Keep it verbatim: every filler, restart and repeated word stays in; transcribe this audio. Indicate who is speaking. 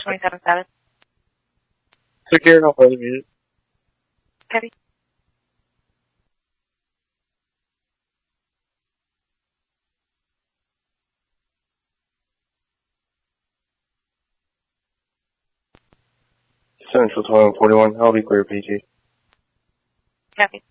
Speaker 1: twenty-seven seven.
Speaker 2: Secure, I'll play the music.
Speaker 1: Copy.
Speaker 2: Central twelve forty-one, I'll be clear, P G.
Speaker 1: Copy.